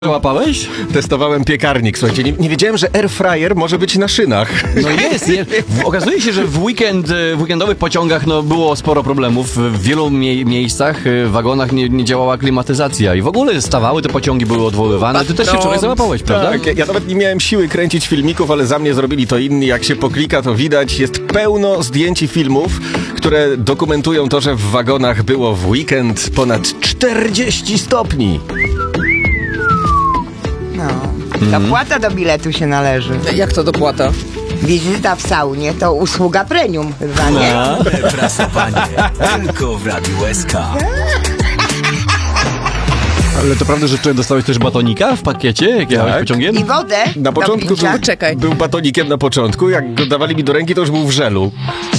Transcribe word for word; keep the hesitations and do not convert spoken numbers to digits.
Łapałeś? Testowałem piekarnik, słuchajcie, nie, nie wiedziałem, że air fryer może być na szynach. No jest, jest. W, okazuje się, że w weekend, w weekendowych pociągach no, było sporo problemów. W wielu mie miejscach, w wagonach nie, nie działała klimatyzacja i w ogóle stawały, te pociągi były odwoływane. Ty też się wczoraj załapałeś, prawda? Tak, ja, ja nawet nie miałem siły kręcić filmików, ale za mnie zrobili to inni. Jak się poklika, to widać, jest pełno zdjęć i filmów, które dokumentują to, że w wagonach było w weekend ponad czterdzieści stopni. No, dopłata do biletu się należy. Jak to dopłata? Wizyta w saunie to usługa premium chyba, nie? Prasowanie tylko w Radiu S K. Ale to prawda, że wczoraj dostałeś też batonika w pakiecie, jak jechałeś Tak. pociągiem? I wodę Na do początku picia. był, Czekaj. był batonikiem na początku, jak go dawali mi do ręki, to już był w żelu.